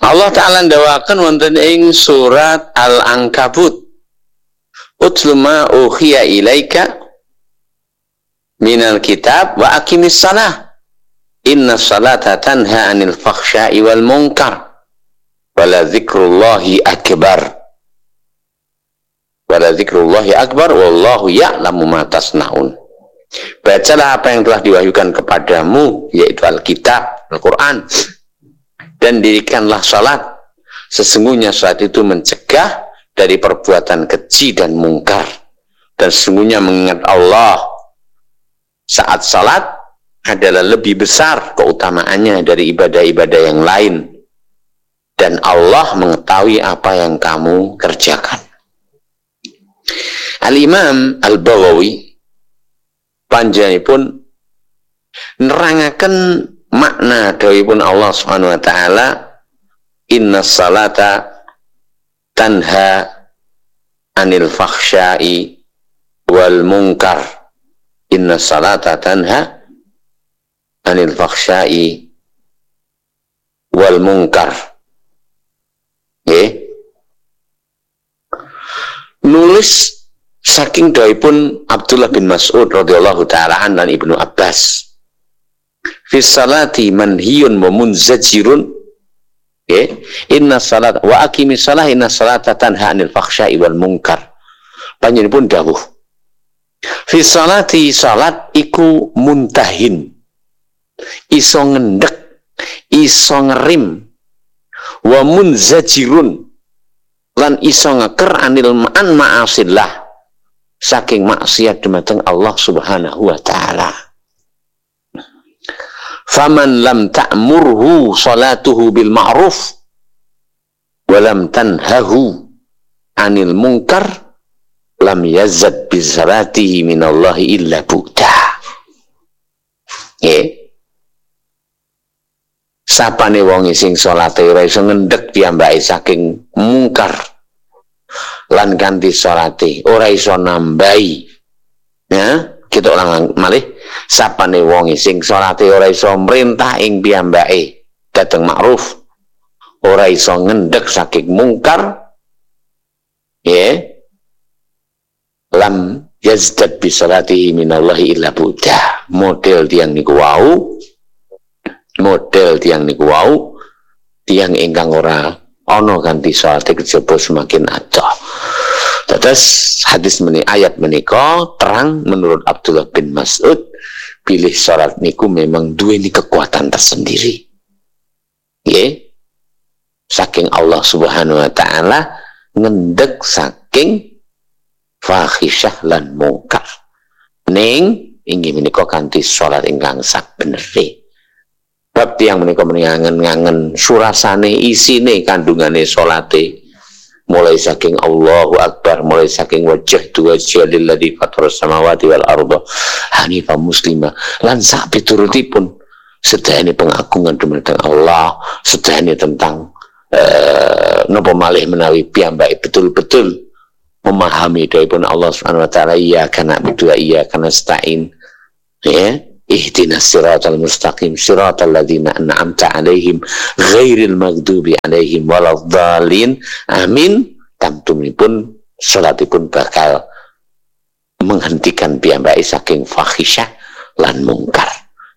Allah Ta'ala ndawaken wonten ing surat Al-Ankabut, utlu ma uhiya ilaika minal kitab wa aqimis salah inna salata tanha anil fakhsya'i wal munkar wala dzikrullahi akbar wallahu ya'lamu ma tasnaun. Bacalah apa yang telah diwahyukan kepadamu, yaitu Alkitab, Al-Quran, dan dirikanlah salat. Sesungguhnya salat itu mencegah dari perbuatan keji dan mungkar, dan sesungguhnya mengingat Allah saat salat adalah lebih besar keutamaannya dari ibadah-ibadah yang lain, dan Allah mengetahui apa yang kamu kerjakan. Al-Imam Al-Baghawi panjenenganipun nerangaken makna dawuhipun Allah Subhanahu wa taala, inna salata tanha anil fakhsya'i wal munkar. Inna salata tanha anil fakhsya'i wal munkar. Nulis saking dawuhipun Abdullah bin Mas'ud radhiyallahu taala an dan Ibnu Abbas, fi salati manhiyun wa munzajirun, inna salat wa aqimis salah inna salata tanha anil fakhsya'i wal munkar. Panjenenganipun dawuh, fi salati salat iku muntahin, iso ngendhek, iso ngerim, wa munzajirun lan iso ngeker anil ma'asillah saking maksiat dumateng Allah Subhanahu wa taala. Faman lam ta'murhu salatuhu bil ma'ruf wa lam tanhahu anil munkar lam yazad bi salatihi minallahi illa bu'da. Sapane wong sing salate ora iso ngendhek piyambake saking mungkar lan ganti salate ora iso nambahi, ya kita ulang malih, sapane wong sing salate ora iso mrintah ing piyambake dhateng ma'ruf, ora iso ngendhek saking mungkar, lam yazdad bi salatihi minallahi illa bu'da. Model tiang niku wau tiang ingkang ora ana ganti salate kejaba semakin adoh. Terus hadis ayat menika terang menurut Abdullah bin Mas'ud, pilih salat niku memang duweni kekuatan tersendiri. Saking Allah Subhanahu wa taala ngendhek saking fahisyah lan mungkar. Ning inggih menika kanthi salat ingkang sabenere. Bab tiyang menika ngangen-ngangen surasane, isine, kandungane salate, mulai saking Allahu Akbar, mulai saking wajjahtu wajhiya lilladzi fatara samawati wal arda hanifan muslima, lan sak piturutipun sedaya pengagungan dumateng Allah, sedaya tentang napa malih menawi piyambake betul-betul memahami dawuhipun Allah Subhanahu wa taala, iyyaka na'budu wa iyyaka nasta'in, ihdinas siratal mustaqim siratal ladzina an'amta 'alaihim ghairil maghdubi 'alaihim waladdallin. Amin. Tamtumipun salatipun bakal menghentikan piyambake saking fahisyah lan mungkar,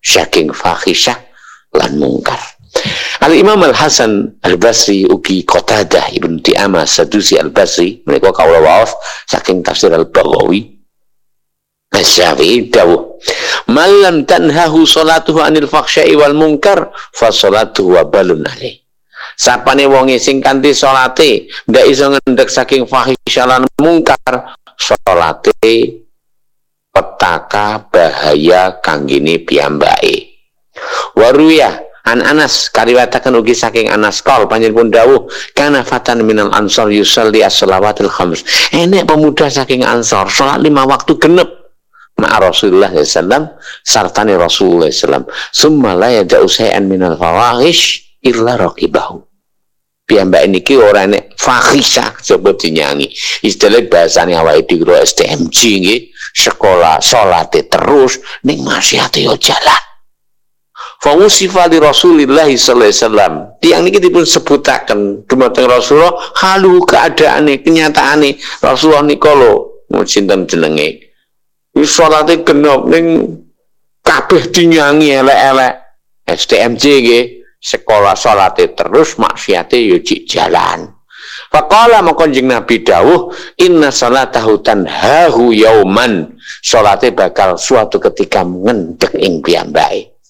Al-Imam Al-Hasan Al-Basri ugi Qatadah Ibn Di'amah Sadusi Al-Basri menika kawula waos saking tafsir Al-Baghawi Asy-Syafi'i dawuh, malam tanhahu salatuhu anil fakhsya'i wal munkar fa salatuhu wabalun alaih. Sapane wonge sing kanthi salate ndak iso ngendhek saking fahisyah lan mungkar, salate petaka bahaya kanggene piyambake. Waruya an Anas kariwataken ugi saking Anas qol panjenengan dawuh, kana fatan minal ansor yusalli as-salawatil khams. Enek pemuda saking Ansor salat 5 waktu genep ma'a Rasulullah SAW, sartani Rasulullah SAW, summa la yada'u syai'an minal fawahish illa raqibahu. Piyambak niki ora nek fahisah coba dinyanyi. Istilah bahasane awake dhewe STMJ nggih, sekolah salate terus ning maksiate yo jalan. Fa usifa li Rasulillah sallallahu alaihi wasallam. Tiang niki dipun sebutaken dumateng Rasulullah halu keadaane, kenyataane Rasulullah nika lho sinten jenenge. Wis salate genep ning kabeh dinyangi elek-elek. STMJ nggih, sekolah salate terus maksiate yo cik jalan. Faqala maka Kanjeng Nabi dawuh inna salatahu tanhahu yauman. Salate bakal suatu ketika ngendhek ing piyambake.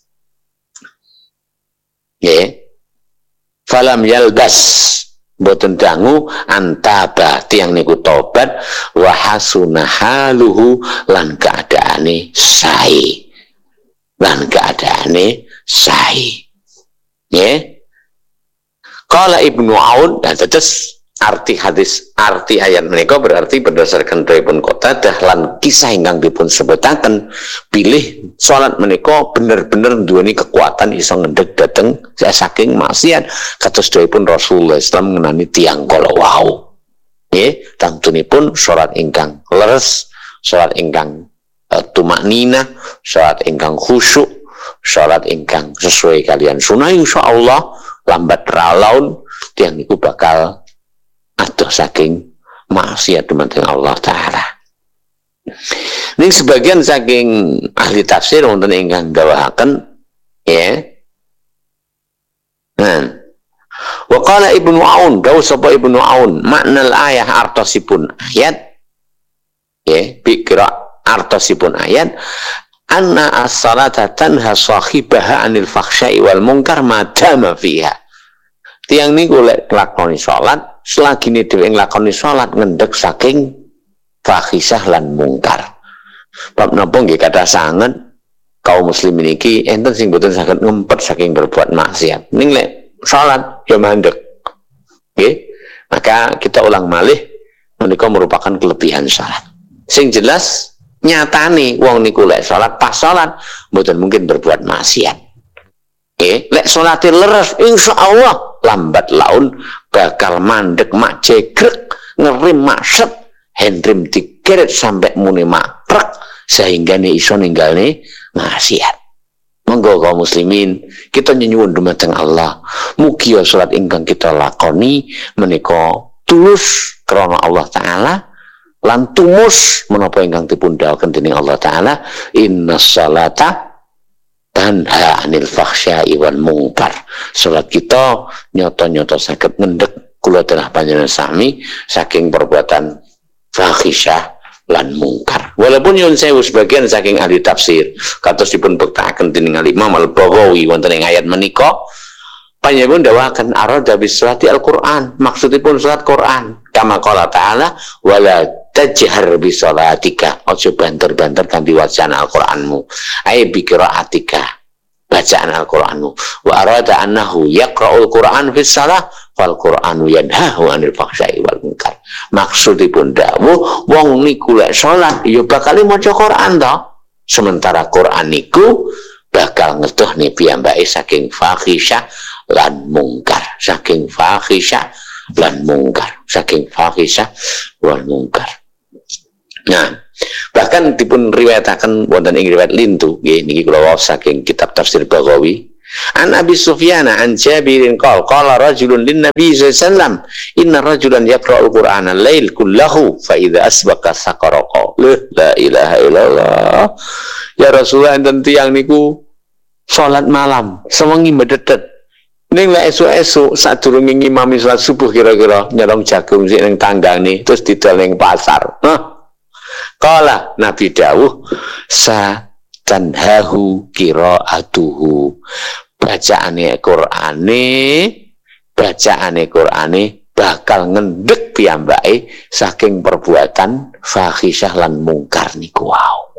Nggih. Falam yalbas boten dangu antaba tiang niku tobat wa hasuna haluhu lan keadaane sae. Lan keadaane sae. Nggih. Qala Ibnu Aun dan tetes arti hadis arti ayat menika berarti berdasarkan dipun Qatadah lan kisah ingkang dipun sebutaken pilih salat menika bener-bener duweni kekuatan iso ngendhek dhateng saking maksiat kados dipun Rasulullah SAW ngenani tiyang kala wau nggih tantunipun salat ingkang leres salat ingkang tumakninah salat ingkang khusyuk salat ingkang sesuai kalian sunah insyaallah lambat ralaun tiyang niku bakal adoh saking maksiat dumateng Allah Ta'ala. Ini sebagian saking ahli tafsir wonten ingkang dawahaken ya. Nah, wa qala Ibnu Aun, dawuh sapa Ibnu Aun, maknal ayah artosipun ayat ya, pikra artosipun ayat anna as-salata tanha sahibaha anil fakhsya'i wal munkar madama fiha. Tiang niku lek nglakoni salat selagi ini dhewe nglakoni salat ngendhek saking fahisah lan mungkar. Bab napa nggih kathah sanget kaum muslimin iki enten sing boten saged ngempet saking berbuat maksiat. Ning lek salat ya mandek. Nggih. Maka kita ulang malih menika merupakan kelebihan salat. Sing jelas nyatane wong niku lek salat pas salat mboten mungkin berbuat maksiat. Lek salate leres insyaallah lambat laun bakal mandek mak jegrek ngerim maset hendrim digeret sampai muni makrek sehingga ne iso ninggalne maksiat. Monggo kaum muslimin kita nyuwun dumateng Allah mugi salat ingkang kita lakoni menika tulus krana Allah Taala lan tumus menapa ingkang dipun dawuhaken dening Allah Taala innas salata tanha anil fakhsya'i wal munkar. Salat kita nyata-nyata saged ngendhek kula telah panjenengan sami saking perbuatan fahisyah lan mungkar. Walaupun nyuwun sewu sebagian saking ahli tafsir kados dipun bektakaken dening Imam Al-Baghawi wonten ing ayat menika panjenengan dawaken arada bisolati Al-Qur'an, maksudipun salat Quran. Kama qala ta'ala wala tajhar bisolatika, ojo banter-banter kanthi wacana Al-Qur'anmu. Ai bi qiraatika, bacaan Al-Qur'anmu. Wa arada annahu yaqra'ul Qur'an fis shalah fal Qur'anu yanhahu 'anil fahsya'i wal munkar. Maksudipun dawuh wong niku lek salat ya bakal maca Qur'an to. Sementara Qur'an niku bakal ngedohne piyambake saking fahisyah lan mungkar, saking fahisyah lan mungkar, saking fahisyah wal mungkar. Nah, bahkan dipun riwayataken wonten ing riwayat lintu nggih niki kula waos saking kitab tafsir Baghawi. An Abi Sufyan an Jabirin qala rajulun lin Nabi sallallahu alaihi wasallam inna rajulan yaqra'ul Qur'ana al-lail kullahu fa idza asbaqa saqaraqa. La ilaha illallah. Ya Rasulullah enten tiyang niku salat malam sewengi medetet. Ning lek esuk-esuk sadurunge ngimami salat subuh kira-kira nyolong jagung sik ning tanggane terus didol ning pasar. Kala Nabi dawuh sa tanhahu qiraatuhu, bacaane Qur'ane bakal ngendhek piyambake saking perbuatan fahisyah lan mungkar niku wau.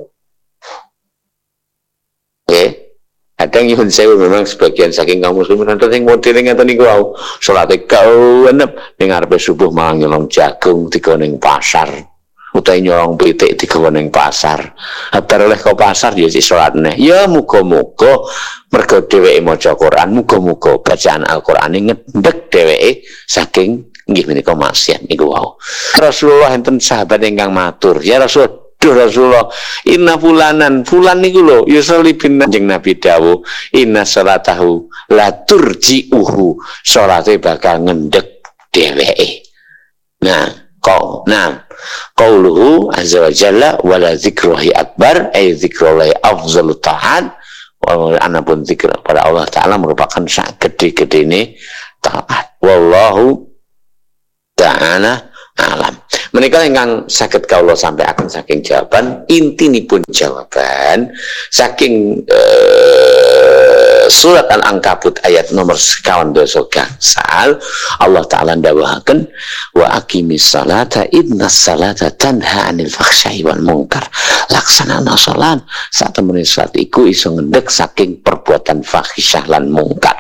Kadang nyuwun sewu memang sebagian saking kaum muslimin enten sing modele ngeten niku wau, salate kawenep ning arepe subuh malah nyolong jagung digawa ning pasar. Utawi nyolong pitik digawa ning pasar. Bar oleh ke pasar ya si salat neh. Ya muga-muga mergo dheweke maca Quran, muga-muga bacaan Al-Qur'ane ngedhek dheweke saking nggih menika maksiat niku wau. Rasulullah enten sahabat ingkang matur, "Ya Rasul, Duh Rasulullah, inna fulan niku lho yusolli bin Kanjeng Nabi dawuh, inna salatahu la turji'uhu, salate bakal ngendhek dheweke. Qauluhu azza wa jalla wala dzikruhi akbar, ay dzikrullahi afdhalu ta'at, wa anapun zikr pada Allah taala merupakan sak gede-gedene taat. Wallahu ta'ala alam. Menika ingkang saged kawula sampaiaken saking jawaban intinipun jawaban saking surat Al-Ankabut ayat nomor 52 gangsal Allah taala ndawuhaken wa aqimis salata innas salata tanha 'anil fahsya'i wal munkar. Laksanana salat sak temene salat iku iso ngendhek saking perbuatan fahisyah lan mungkar.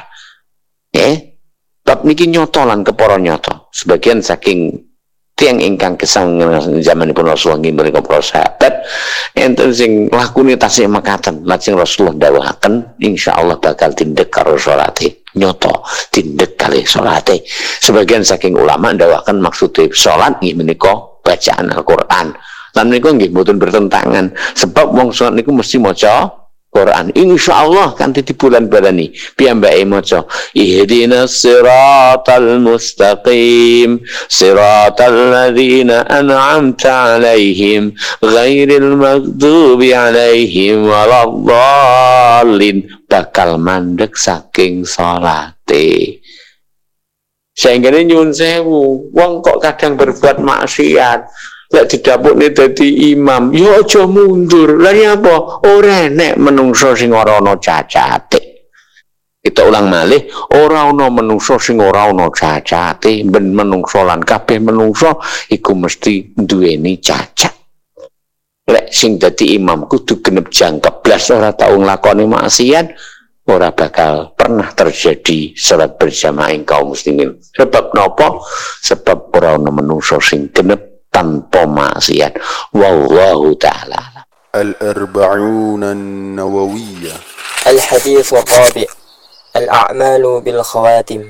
Bab niki nyoto lan kepara nyoto. Sebagian saking tiang ingkang kesang zamanipun Rasulullah nggih menika para sahabat enten sing lakune tasih mekaten lajeng Rasulullah dawuhaken insyaallah bakal tindek karo salate nyoto tindek kalih salate. Sebagian saking ulama dawuhaken maksude salat nggih menika bacaan Al-Qur'an lan menika nggih mboten bertentangan sebab wong salat niku mesti maca Quran insyaallah kanthi di bulan balani piyambake maca ihdinas siratal mustaqim siratal ladzina an'amta 'alaihim ghairil maghdubi 'alaihim waladdallin, bakal mandek saking salate. Sehingga nyuwun sewu wong kok kadang berbuat maksiat lek didapukne dadi imam, ya aja mundur. Lah apa? Ora enek menungso sing ora ana cacate. Kita ulang malih, ora ana menungso sing ora ana cacate, ben menungso lan kabeh menungso iku mesti duweni cacat. Lek sing dadi imam kudu genep jangkep blas ora tau nglakoni maksiat, ora bakal pernah terjadi salat berjamaah kaum muslimin. Sebab napa? Sebab ora ana menungso sing genep tanpa maksiat. Wallahu ta'ala. Al-Arba'un an-Nawawiyah. Al-Hadith Rabi' Al-A'malu bil Khawatim.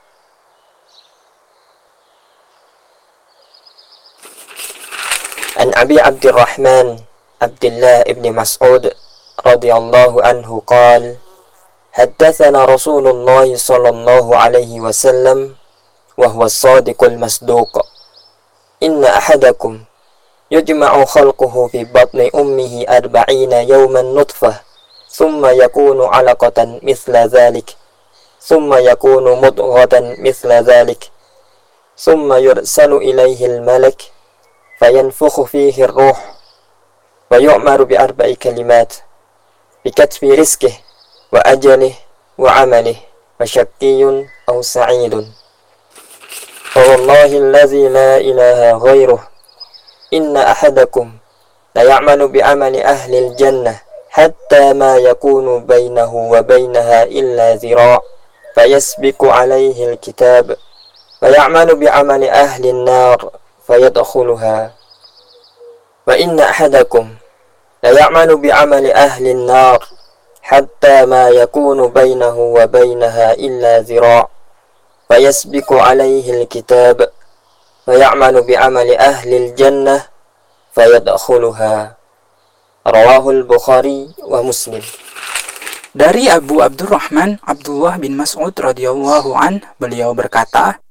An Abi Abdurrahman Abdullah ibn Mas'ud radhiyallahu anhu qala haddatsana Rasulullah sallallahu alaihi wasallam wa huwa as-sadiqul masduq inna ahadakum yujma'u khalquhu fi batni ummihi 40 yawman nutfah thumma yakunu 'alaqatan mithla dhalik thumma yakunu mudghatan mithla dhalik thumma yursalu ilayhi al-malak fayanfukhu fihi ar-ruh wa yu'maru bi 4 kalimat bi katbi rizqihi wa ajalihi wa 'amalihi wa shaqiyyun aw sa'idun. فوالله الذي لا إله غيره إن أحدكم ليعمل بعمل أهل الجنة حتى ما يكون بينه وبينها إلا ذراع فيسبق عليه الكتاب ويعمل بعمل أهل النار فيدخلها وإن أحدكم ليعمل بعمل أهل النار حتى ما يكون بينه وبينها إلا ذراع فيسبق عليه الكتاب فيعمل بعمل أهل الجنة فيدخلها. رواه البخاري ومسلم. Dari Abu Abdurrahman Abdullah bin Mas'ud radhiyallahu an, beliau berkata,